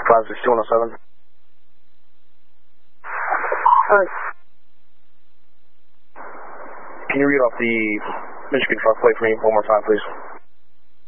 562-107. Can you read off the Michigan truck plate for me one more time, please?